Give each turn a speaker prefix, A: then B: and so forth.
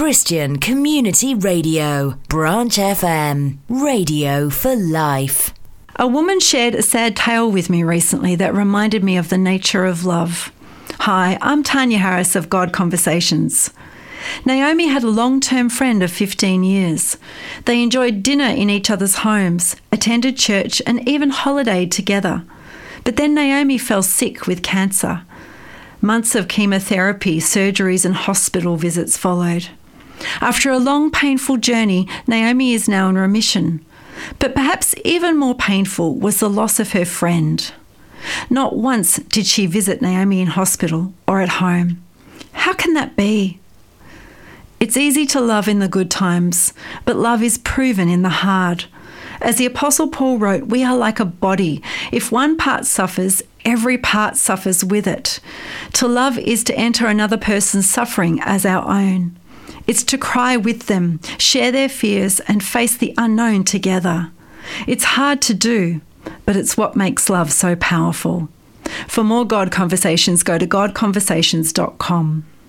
A: Christian Community Radio, Branch FM, radio for life.
B: A woman shared a sad tale with me recently that reminded me of the nature of love. Hi, I'm Tanya Harris of God Conversations. Naomi had a long-term friend of 15 years. They enjoyed dinner in each other's homes, attended church and even holidayed together. But then Naomi fell sick with cancer. Months of chemotherapy, surgeries and hospital visits followed. After a long, painful journey, Naomi is now in remission. But perhaps even more painful was the loss of her friend. Not once did she visit Naomi in hospital or at home. How can that be? It's easy to love in the good times, but love is proven in the hard. As the Apostle Paul wrote, we are like a body. If one part suffers, every part suffers with it. To love is to enter another person's suffering as our own. It's to cry with them, share their fears, and face the unknown together. It's hard to do, but it's what makes love so powerful. For more God Conversations, go to godconversations.com.